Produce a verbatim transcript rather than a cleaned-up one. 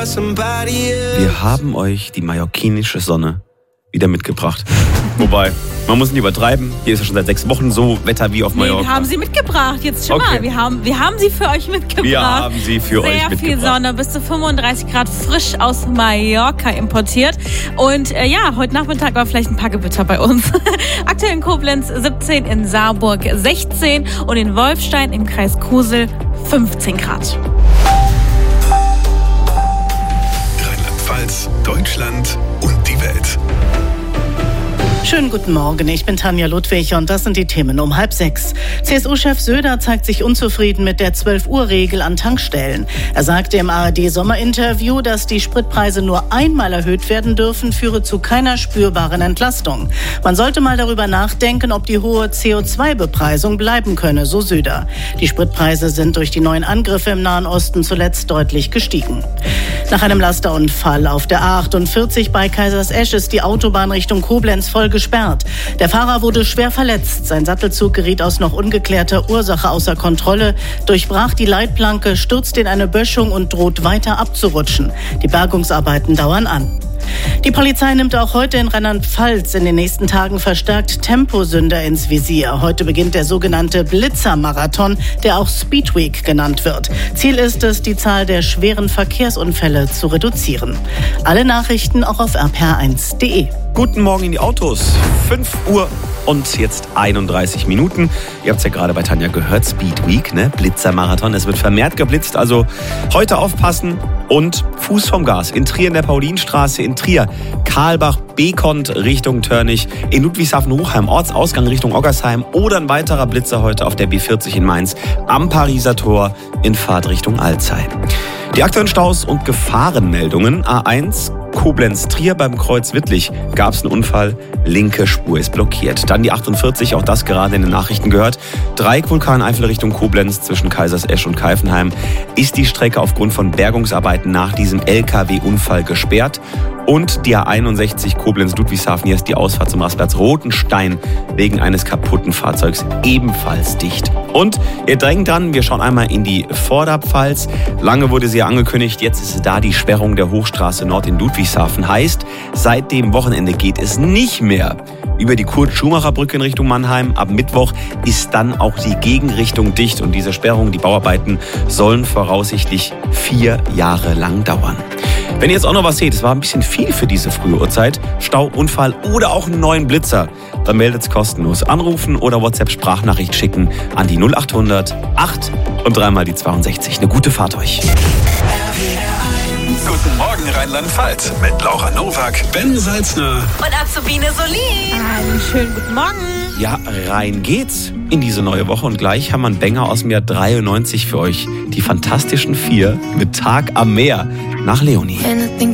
Wir haben euch die mallorquinische Sonne wieder mitgebracht. Wobei, man muss nicht übertreiben. Hier ist ja schon seit sechs Wochen so Wetter wie auf Mallorca. Nee, wir haben sie mitgebracht. Jetzt schon Okay. mal. Wir haben, wir haben sie für euch mitgebracht. Wir haben sie für Sehr euch mitgebracht. viel Sonne, bis zu fünfunddreißig Grad, frisch aus Mallorca importiert. Und äh, ja, heute Nachmittag war vielleicht ein paar Gewitter bei uns. Aktuell in Koblenz siebzehn, in Saarburg sechzehn und in Wolfstein im Kreis Kusel fünfzehn Grad. Rheinland-Pfalz, Deutschland und die Welt. Schönen guten Morgen, ich bin Tanja Ludwig und das sind die Themen um halb sechs. C S U-Chef Söder zeigt sich unzufrieden mit der zwölf-Uhr-Regel an Tankstellen. Er sagte im A R D-Sommerinterview, dass die Spritpreise nur einmal erhöht werden dürfen, führe zu keiner spürbaren Entlastung. Man sollte mal darüber nachdenken, ob die hohe C O zwei Bepreisung bleiben könne, so Söder. Die Spritpreise sind durch die neuen Angriffe im Nahen Osten zuletzt deutlich gestiegen. Nach einem Lasterunfall auf der A achtundvierzig bei Kaisersesch ist die Autobahn Richtung Koblenz voll gesperrt. Der Fahrer wurde schwer verletzt. Sein Sattelzug geriet aus noch ungeklärter Ursache außer Kontrolle, durchbrach die Leitplanke, stürzte in eine Böschung und droht weiter abzurutschen. Die Bergungsarbeiten dauern an. Die Polizei nimmt auch heute in Rheinland-Pfalz in den nächsten Tagen verstärkt Temposünder ins Visier. Heute beginnt der sogenannte Blitzer-Marathon, der auch Speedweek genannt wird. Ziel ist es, die Zahl der schweren Verkehrsunfälle zu reduzieren. Alle Nachrichten auch auf r p r eins punkt d e. Guten Morgen in die Autos. fünf Uhr und jetzt einunddreißig Minuten. Ihr habt es ja gerade bei Tanja gehört, Speed Week, ne? Blitzermarathon. Es wird vermehrt geblitzt, also heute aufpassen und Fuß vom Gas. In Trier in der Paulinstraße, in Trier, Karlbach, Bekont Richtung Törnich, in Ludwigshafen-Hochheim, Ortsausgang Richtung Oggersheim oder ein weiterer Blitzer heute auf der B vierzig in Mainz am Pariser Tor in Fahrt Richtung Alzey. Die aktuellen Staus und Gefahrenmeldungen. A eins Koblenz-Trier beim Kreuz Wittlich gab es einen Unfall, linke Spur ist blockiert. Dann die achtundvierzig, auch das gerade in den Nachrichten gehört. Dreieck-Vulkaneifel Richtung Koblenz zwischen Kaisersesch und Keifenheim ist die Strecke aufgrund von Bergungsarbeiten nach diesem L K W-Unfall gesperrt. Und die A einundsechzig Koblenz-Ludwigshafen, hier ist die Ausfahrt zum Rastplatz Rotenstein wegen eines kaputten Fahrzeugs ebenfalls dicht. Und ihr drängt dran, wir schauen einmal in die Vorderpfalz. Lange wurde sie ja angekündigt, jetzt ist da die Sperrung der Hochstraße Nord in Ludwigshafen. Heißt, seit dem Wochenende geht es nicht mehr über die Kurt-Schumacher-Brücke in Richtung Mannheim. Ab Mittwoch ist dann auch die Gegenrichtung dicht und diese Sperrung, die Bauarbeiten sollen voraussichtlich vier Jahre lang dauern. Wenn ihr jetzt auch noch was seht, es war ein bisschen viel für diese frühe Uhrzeit, Stau, Unfall oder auch einen neuen Blitzer, dann meldet es kostenlos. Anrufen oder WhatsApp-Sprachnachricht schicken an die null achthundert acht und dreimal die zweiundsechzig. Eine gute Fahrt euch. Guten Morgen Rheinland-Pfalz mit Laura Nowak, Ben Salzner Und Azubine Solin. Einen schönen guten Morgen. Ja, rein geht's in diese neue Woche und gleich haben wir einen Banger aus dem Jahr dreiundneunzig für euch. Die Fantastischen Vier mit Tag am Meer nach Leonie.